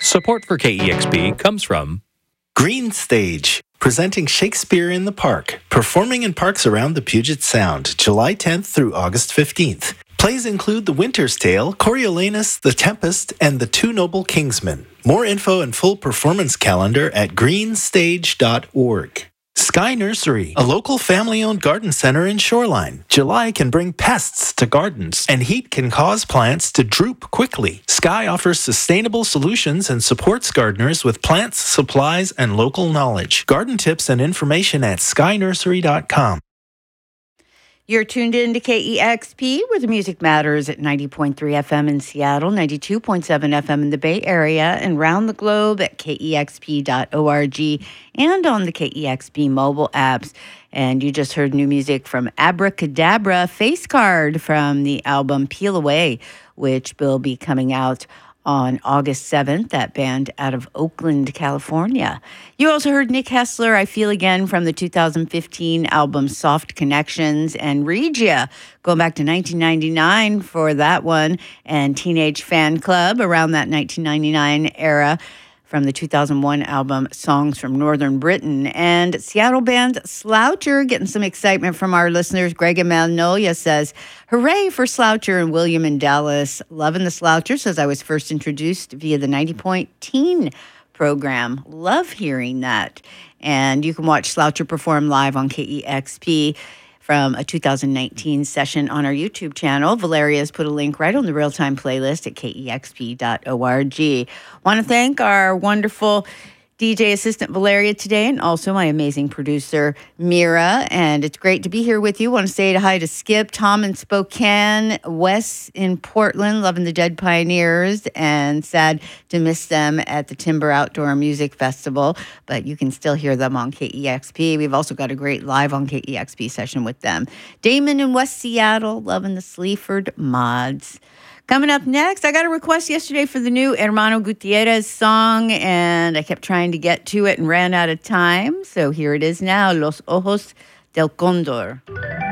Support for KEXP comes from Green Stage, presenting Shakespeare in the Park, performing in parks around the Puget Sound, July 10th through August 15th. Plays include The Winter's Tale, Coriolanus, The Tempest, and The Two Noble Kingsmen. More info and full performance calendar at greenstage.org. Sky Nursery, a local family-owned garden center in Shoreline. July can bring pests to gardens, and heat can cause plants to droop quickly. Sky offers sustainable solutions and supports gardeners with plants, supplies, and local knowledge. Garden tips and information at skynursery.com. You're tuned in to KEXP, where the music matters at 90.3 FM in Seattle, 92.7 FM in the Bay Area, and round the globe at KEXP.org and on the KEXP mobile apps. And you just heard new music from Abracadabra Face Card from the album Peel Away, which will be coming out on August 7th, that band out of Oakland, California. You also heard Nick Hessler, I Feel Again, from the 2015 album Soft Connections, and Regia, going back to 1999 for that one, and Teenage Fan Club around that 1999 era from the 2001 album Songs from Northern Britain. And Seattle band Sloucher, getting some excitement from our listeners. Greg and Magnolia says, hooray for Sloucher and William in Dallas. Loving the Sloucher, says I was first introduced via the 90 Point Teen program. Love hearing that. And you can watch Sloucher perform live on KEXP from a 2019 session on our YouTube channel. Valeria's put a link right on the real-time playlist at kexp.org. Want to thank our wonderful DJ assistant Valeria today, and also my amazing producer Mira. And it's great to be here with you. Want to say hi to Skip, Tom in Spokane, Wes in Portland, loving the Dead Pioneers, and sad to miss them at the Timber Outdoor Music Festival. But you can still hear them on KEXP. We've also got a great live on KEXP session with them. Damon in West Seattle, loving the Sleaford Mods. Coming up next, I got a request yesterday for the new Hermano Gutierrez song, and I kept trying to get to it and ran out of time. So here it is now, Los Ojos del Cóndor.